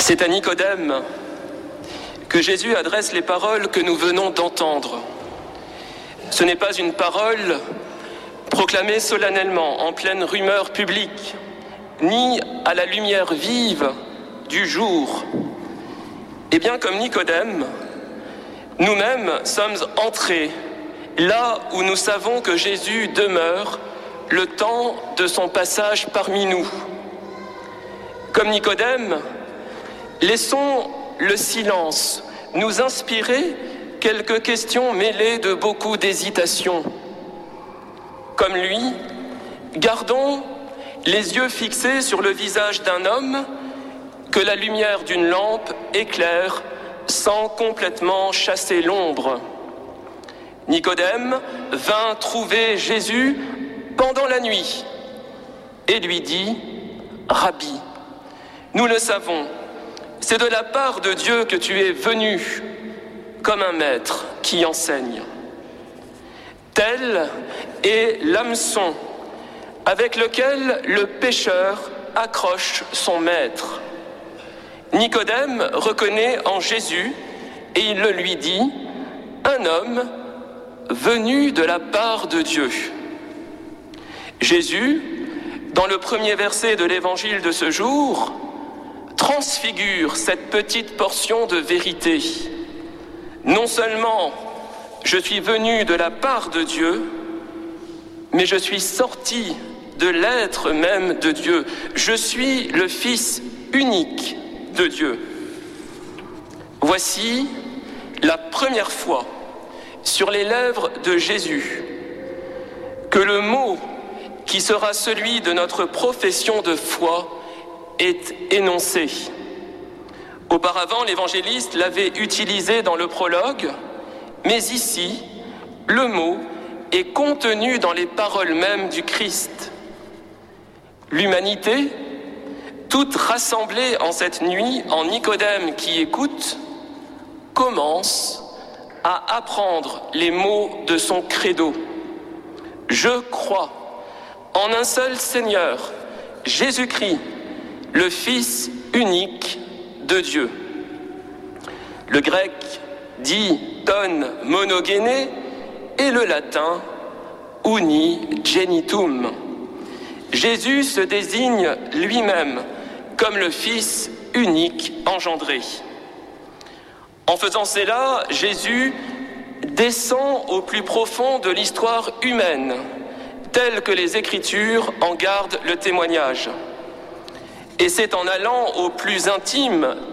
C'est à Nicodème que Jésus adresse les paroles que nous venons d'entendre. Ce n'est pas une parole proclamée solennellement en pleine rumeur publique, ni à la lumière vive du jour. Et bien comme Nicodème, nous-mêmes sommes entrés là où nous savons que Jésus demeure le temps de son passage parmi nous. Comme Nicodème, laissons le silence nous inspirer quelques questions mêlées de beaucoup d'hésitation. Comme lui, gardons les yeux fixés sur le visage d'un homme que la lumière d'une lampe éclaire sans complètement chasser l'ombre. Nicodème vint trouver Jésus pendant la nuit et lui dit « Rabbi, nous le savons, c'est de la part de Dieu que tu es venu comme un maître qui enseigne. » Tel est l'hameçon avec lequel le pécheur accroche son maître. Nicodème reconnaît en Jésus, et il le lui dit, un homme venu de la part de Dieu. Jésus, dans le premier verset de l'évangile de ce jour, transfigure cette petite portion de vérité. Non seulement je suis venu de la part de Dieu, mais je suis sorti de l'être même de Dieu. Je suis le Fils unique de Dieu. Voici la première fois sur les lèvres de Jésus que le mot qui sera celui de notre profession de foi est énoncé. Auparavant, l'évangéliste l'avait utilisé dans le prologue, mais ici, le mot est contenu dans les paroles mêmes du Christ. L'humanité, toute rassemblée en cette nuit en Nicodème qui écoute, commence à apprendre les mots de son credo. Je crois en un seul Seigneur, Jésus-Christ, le Fils unique de Dieu. Le grec dit ton monogéné et le latin unigenitum. Jésus se désigne lui-même comme le Fils unique engendré. En faisant cela, Jésus descend au plus profond de l'histoire humaine, telle que les Écritures en gardent le témoignage. Et c'est en allant au plus intime